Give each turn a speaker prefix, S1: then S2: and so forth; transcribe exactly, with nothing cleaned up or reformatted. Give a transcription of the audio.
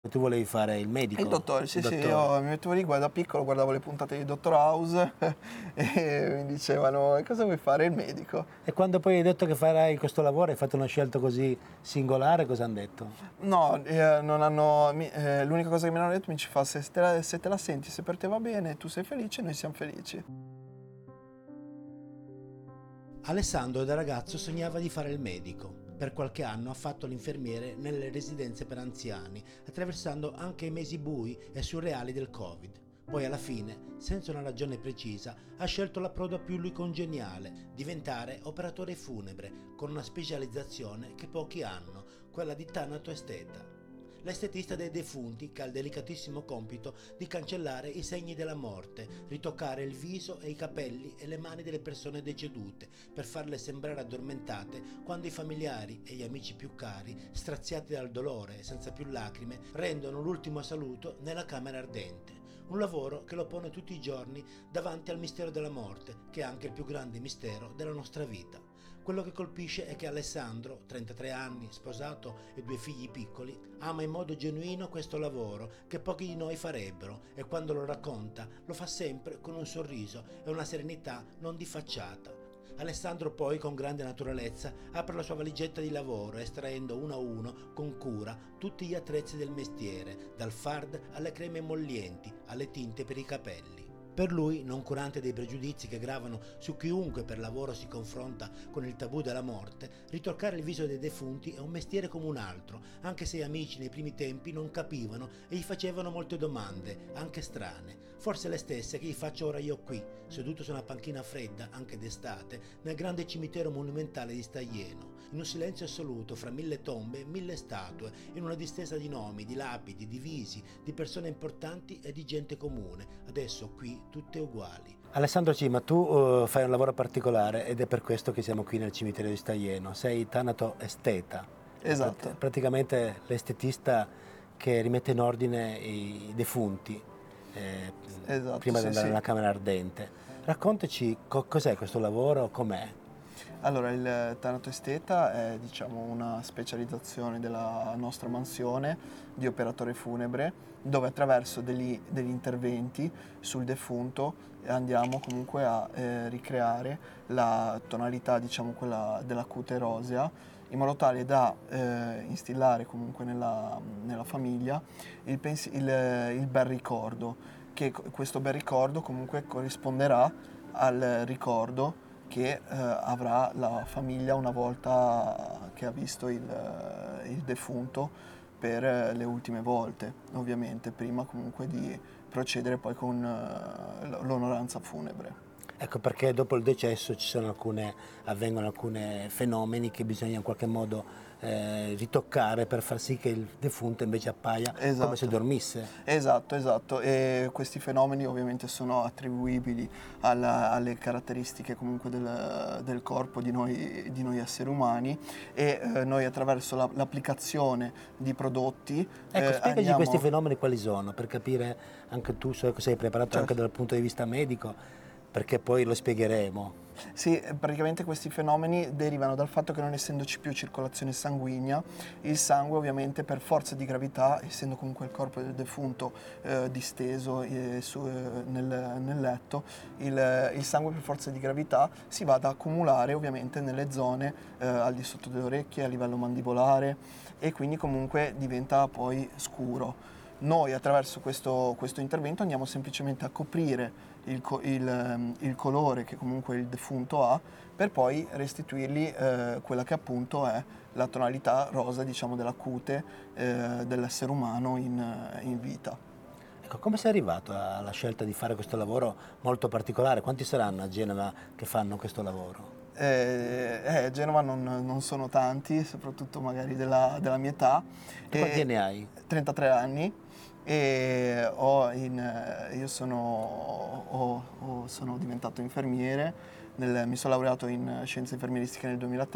S1: Tu volevi fare il medico?
S2: Il dottore, sì,
S1: il
S2: sì,
S1: dottore.
S2: io mi mettevo lì, da piccolo guardavo le puntate di Dottor House e mi dicevano, e cosa vuoi fare? Il medico.
S1: E quando poi hai detto che farai questo lavoro, hai fatto una scelta così singolare, cosa hanno detto?
S2: No, eh, non hanno, mi- eh, l'unica cosa che mi hanno detto mi ci fa, se te, la, se te la senti, se per te va bene, tu sei felice, noi siamo felici.
S1: Alessandro da ragazzo sognava di fare il medico. Per qualche anno ha fatto l'infermiere nelle residenze per anziani, attraversando anche i mesi bui e surreali del Covid. Poi alla fine, senza una ragione precisa, ha scelto l'approdo più lui congeniale, diventare operatore funebre, con una specializzazione che pochi hanno, quella di tanatoesteta. L'estetista dei defunti che ha il delicatissimo compito di cancellare i segni della morte, ritoccare il viso e i capelli e le mani delle persone decedute per farle sembrare addormentate quando i familiari e gli amici più cari, straziati dal dolore e senza più lacrime, rendono l'ultimo saluto nella camera ardente. Un lavoro che lo pone tutti i giorni davanti al mistero della morte, che è anche il più grande mistero della nostra vita. Quello che colpisce è che Alessandro, trentatré anni, sposato e due figli piccoli, ama in modo genuino questo lavoro che pochi di noi farebbero e quando lo racconta lo fa sempre con un sorriso e una serenità non di facciata. Alessandro poi con grande naturalezza apre la sua valigetta di lavoro estraendo uno a uno con cura tutti gli attrezzi del mestiere, dal fard alle creme emollienti, alle tinte per i capelli. Per lui, noncurante dei pregiudizi che gravano su chiunque per lavoro si confronta con il tabù della morte, ritoccare il viso dei defunti è un mestiere come un altro, anche se gli amici nei primi tempi non capivano e gli facevano molte domande, anche strane, forse le stesse che gli faccio ora io qui, seduto su una panchina fredda, anche d'estate, nel grande cimitero monumentale di Staglieno, in un silenzio assoluto fra mille tombe e mille statue, in una distesa di nomi, di lapidi, di visi, di persone importanti e di gente comune, adesso qui tutte uguali. Alessandro C, ma tu uh, fai un lavoro particolare ed è per questo che siamo qui nel cimitero di Staglieno. Sei tanatoesteta,
S2: Esatto.
S1: prat- praticamente l'estetista che rimette in ordine i defunti eh,
S2: Esatto,
S1: prima di
S2: sì,
S1: andare
S2: sì.
S1: nella camera ardente. Raccontaci co- cos'è questo lavoro, com'è?
S2: Allora, il tanatoesteta è, diciamo, una specializzazione della nostra mansione di operatore funebre, dove attraverso degli, degli interventi sul defunto andiamo comunque a eh, ricreare la tonalità, diciamo, quella della cute rosea, in modo tale da eh, instillare comunque nella, nella famiglia il, pens- il, il bel ricordo, che questo bel ricordo comunque corrisponderà al ricordo che eh, avrà la famiglia una volta che ha visto il, eh, il defunto per eh, le ultime volte, ovviamente, prima comunque di procedere poi con eh, l'onoranza funebre.
S1: Ecco perché dopo il decesso ci sono alcune, avvengono alcuni fenomeni che bisogna in qualche modo eh, ritoccare per far sì che il defunto invece appaia come se
S2: Esatto.
S1: dormisse.
S2: Esatto, esatto, e questi fenomeni ovviamente sono attribuibili alla- alle caratteristiche comunque del, del corpo di noi, di noi esseri umani e eh, noi attraverso la- l'applicazione di prodotti eh,
S1: Ecco, spiegaci questi
S2: andiamo...
S1: fenomeni quali sono, per capire anche tu, so che sei preparato anche
S2: Certo.
S1: dal punto di vista medico, perché poi lo spiegheremo.
S2: Sì, praticamente questi fenomeni derivano dal fatto che non essendoci più circolazione sanguigna, il sangue ovviamente per forza di gravità, essendo comunque il corpo del defunto eh, disteso eh, su, eh, nel, nel letto, il, il sangue per forza di gravità si va ad accumulare ovviamente nelle zone eh, al di sotto delle orecchie, a livello mandibolare e quindi comunque diventa poi scuro. Noi attraverso questo, questo intervento andiamo semplicemente a coprire il, co- il, ehm, il colore che comunque il defunto ha per poi restituirgli eh, quella che appunto è la tonalità rosa, diciamo, della cute eh, dell'essere umano in, eh, in vita.
S1: Ecco, come sei arrivato alla scelta di fare questo lavoro molto particolare? Quanti saranno a Genova che fanno questo lavoro?
S2: Eh, eh, a Genova non, non sono tanti, soprattutto magari della, della mia età,
S1: Tu quanti
S2: e
S1: anni hai?
S2: trentatré anni e ho in, eh, io sono, ho- ho- sono diventato infermiere, nel- mi sono laureato in scienze infermieristiche nel duemilatré.